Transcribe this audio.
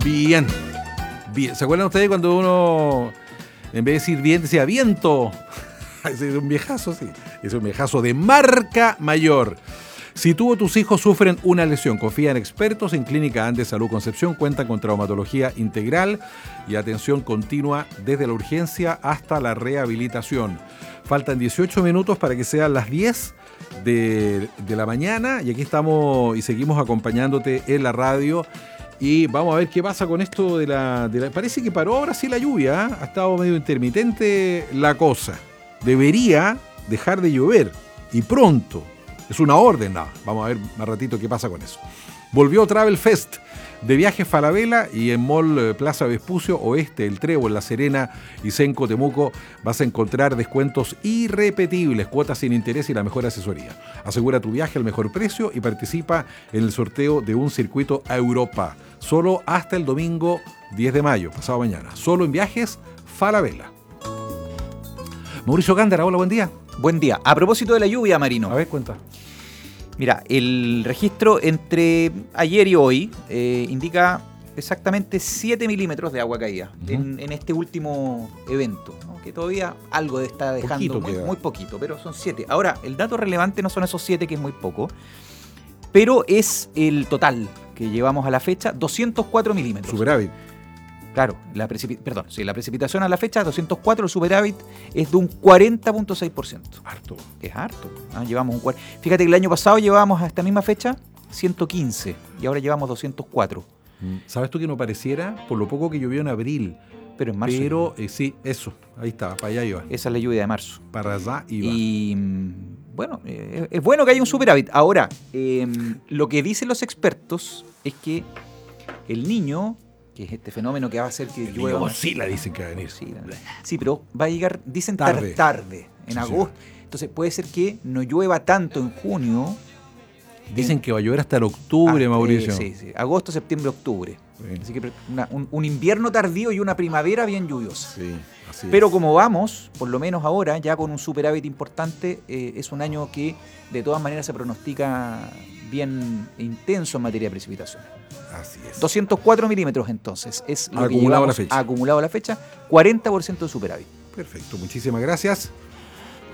Bien. Bien. ¿Se acuerdan ustedes cuando uno, en vez de decir bien, decía viento? Ese es un viejazo, sí. Es un viejazo de marca mayor. Si tú o tus hijos sufren una lesión, confía en expertos en Clínica Andes Salud Concepción. Cuentan con traumatología integral y atención continua desde la urgencia hasta la rehabilitación. Faltan 18 minutos para que sean las 10 de la mañana y aquí estamos y seguimos acompañándote en la radio. Y vamos a ver qué pasa con esto de la... Parece que paró ahora sí la lluvia, ¿eh? Ha estado medio intermitente la cosa. Debería dejar de llover y pronto. Es una orden, nada. Vamos a ver más ratito qué pasa con eso. Volvió Travel Fest de Viajes Falabella y en Mall Plaza Vespucio Oeste, El Trébol, La Serena y Senco Temuco vas a encontrar descuentos irrepetibles, cuotas sin interés y la mejor asesoría. Asegura tu viaje al mejor precio y participa en el sorteo de un circuito a Europa. Solo hasta el domingo 10 de mayo, pasado mañana. Solo en Viajes Falabella. Mauricio Gándara, hola, buen día. Buen día. A propósito de la lluvia, Marino. A ver, cuenta. Mira, el registro entre ayer y hoy indica exactamente 7 milímetros de agua caída en este último evento, ¿no? Que todavía algo está dejando, muy poquito, pero son 7. Ahora, el dato relevante no son esos 7, que es muy poco, pero es el total que llevamos a la fecha, 204 milímetros. Superávit. Claro, la precipitación a la fecha, 204, el superávit es de un 40.6%. Harto. Es harto. Llevamos un 40. Fíjate que el año pasado llevábamos a esta misma fecha 115 y ahora llevamos 204. ¿Sabes tú que no pareciera? Por lo poco que llovió en abril. Pero en marzo. Pero sí, eso. Ahí está, para allá iba. Esa es la lluvia de marzo. Para allá iba. Y bueno, es bueno que haya un superávit. Ahora, lo que dicen los expertos es que el Niño, que es este fenómeno que va a hacer que llueva. Godzilla dicen que va a venir. Sí, pero va a llegar, dicen tarde en agosto. Entonces puede ser que no llueva tanto en junio. Dicen que va a llover hasta el octubre, Mauricio. Sí. Agosto, septiembre, octubre. Sí. Así que un invierno tardío y una primavera bien lluviosa. Sí, así pero es. como vamos, por lo menos ahora, ya con un superávit importante, es un año que de todas maneras se pronostica bien intenso en materia de precipitación. Así es. 204 milímetros entonces es lo que acumulado llevamos a la fecha. acumulado a la fecha, 40% de superávit. Perfecto, muchísimas gracias.